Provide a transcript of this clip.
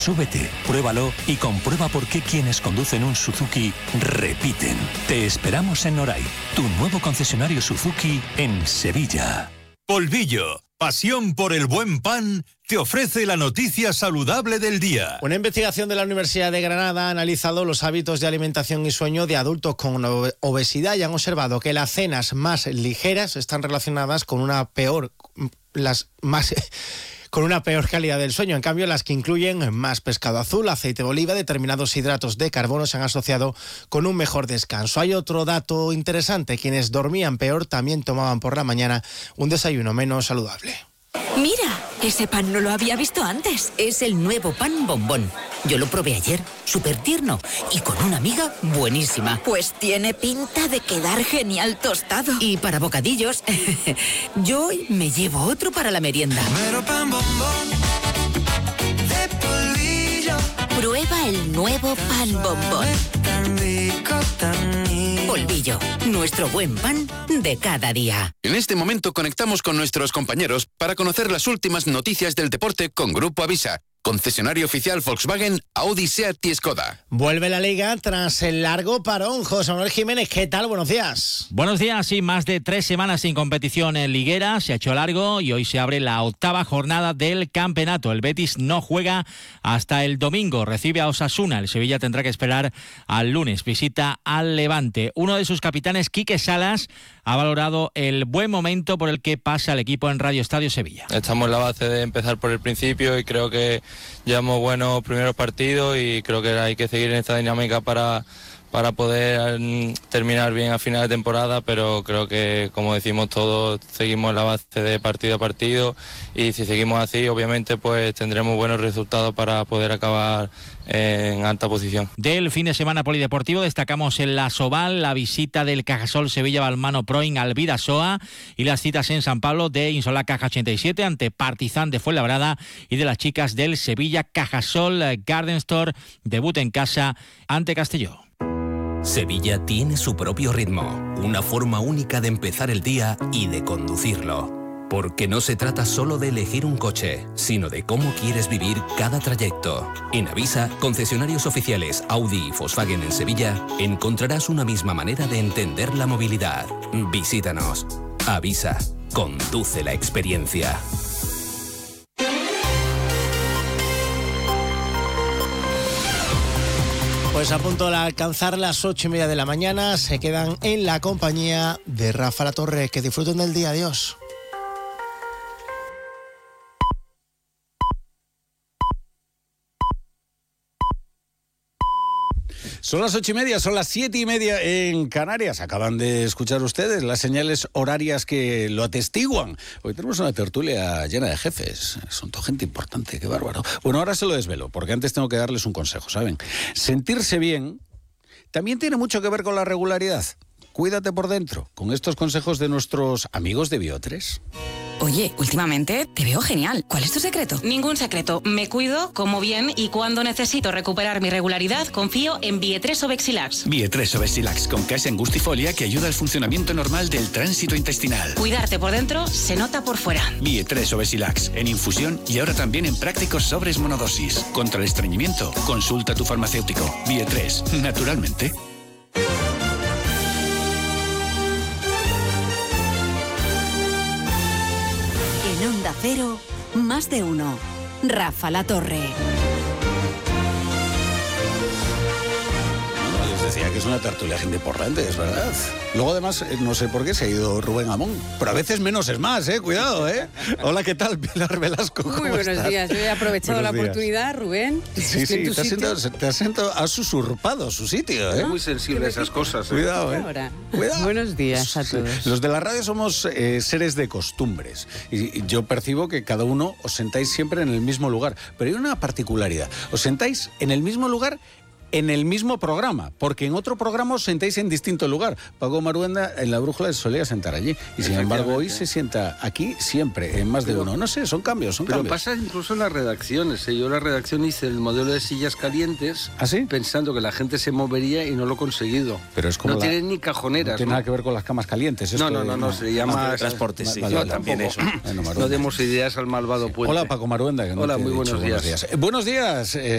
Súbete, pruébalo y comprueba por qué quienes conducen un Suzuki repiten. Te esperamos en Noray, tu nuevo concesionario Suzuki en Sevilla. Polvillo, pasión por el buen pan, te ofrece la noticia saludable del día. Una investigación de la Universidad de Granada ha analizado los hábitos de alimentación y sueño de adultos con obesidad y han observado que las cenas más ligeras están relacionadas con una peor calidad del sueño. En cambio, las que incluyen más pescado azul, aceite de oliva, determinados hidratos de carbono se han asociado con un mejor descanso. Hay otro dato interesante. Quienes dormían peor también tomaban por la mañana un desayuno menos saludable. Mira, ese pan no lo había visto antes. Es el nuevo pan bombón. Yo lo probé ayer, súper tierno y con una miga buenísima. Pues tiene pinta de quedar genial tostado. Y para bocadillos, yo hoy me llevo otro para la merienda. Pero pan bombón de Polvillo. Prueba el nuevo pan bombón. Tan rico, tan rico. Polvillo, nuestro buen pan de cada día. En este momento conectamos con nuestros compañeros para conocer las últimas noticias del deporte con Grupo Avisa, concesionario oficial Volkswagen, Audi, Seat y Skoda. Vuelve la Liga tras el largo parón. José Manuel Jiménez, ¿qué tal? Buenos días. Buenos días, sí, más de 3 semanas sin competición en liguera, se ha hecho largo y hoy se abre la 8ª jornada del campeonato. El Betis no juega hasta el domingo, recibe a Osasuna. El Sevilla tendrá que esperar al lunes, visita al Levante. Uno de sus capitanes, Quique Salas, ha valorado el buen momento por el que pasa el equipo en Radio Estadio Sevilla. Estamos en la base de empezar por el principio y creo que llevamos buenos primeros partidos y creo que hay que seguir en esta dinámica para poder terminar bien a final de temporada, pero creo que, como decimos todos, seguimos en la base de partido a partido y si seguimos así, obviamente, pues tendremos buenos resultados para poder acabar en alta posición. Del fin de semana polideportivo destacamos en la Soval la visita del Cajasol Sevilla Balonmano Proin al Bidasoa y las citas en San Pablo de Insola Caja 87 ante Partizan de Fuenlabrada y de las chicas del Sevilla Cajasol Garden Store, debut en casa ante Castelló. Sevilla tiene su propio ritmo, una forma única de empezar el día y de conducirlo. Porque no se trata solo de elegir un coche, sino de cómo quieres vivir cada trayecto. En Avisa, concesionarios oficiales Audi y Volkswagen en Sevilla, encontrarás una misma manera de entender la movilidad. Visítanos. Avisa, conduce la experiencia. Pues a punto de alcanzar las 8:30 de la mañana, se quedan en la compañía de Rafa Latorre. Que disfruten del día. Adiós. Son las 8:30, son las 7:30 en Canarias. Acaban de escuchar ustedes las señales horarias que lo atestiguan. Hoy tenemos una tertulia llena de jefes. Son toda gente importante, qué bárbaro. Bueno, ahora se lo desvelo, porque antes tengo que darles un consejo, ¿saben? Sentirse bien también tiene mucho que ver con la regularidad. Cuídate por dentro, con estos consejos de nuestros amigos de Bio3. Oye, últimamente te veo genial. ¿Cuál es tu secreto? Ningún secreto. Me cuido, como bien y cuando necesito recuperar mi regularidad, confío en Bio3 Obexilax. Bio3 Obexilax con Casa Angustifolia que ayuda al funcionamiento normal del tránsito intestinal. Cuidarte por dentro se nota por fuera. Bio3 Obexilax en infusión y ahora también en prácticos sobres monodosis. Contra el estreñimiento, consulta a tu farmacéutico. Bio3, naturalmente. Onda Cero, más de uno. Rafa Latorre. Les decía que es una tertulia gente importante, es verdad. Luego además, no sé por qué se ha ido Rubén Amón, pero a veces menos es más, cuidado, Hola, ¿qué tal, Pilar Velasco? Muy buenos días, yo he aprovechado la oportunidad, Rubén. Sí, has usurpado su sitio, Es muy sensible a esas cosas. Cuidado, Cuidado. Buenos días a todos. Los de la radio somos seres de costumbres y yo percibo que cada uno os sentáis siempre en el mismo lugar, pero hay una particularidad, os sentáis en el mismo lugar en el mismo programa, porque en otro programa os sentáis en distinto lugar. Paco Maruenda en La Brújula se solía sentar allí y sin embargo hoy se sienta aquí siempre, en más de uno. No sé, son cambios, Pero pasa incluso en las redacciones. Yo en la redacción hice el modelo de sillas calientes pensando que la gente se movería y no lo he conseguido. Pero es como no tienen ni cajoneras. No tiene nada que ver con las camas calientes. No, se llama transportes. También eso. No demos ideas al malvado puente. Hola, Paco Maruenda. Hola, muy buenos días. Buenos días.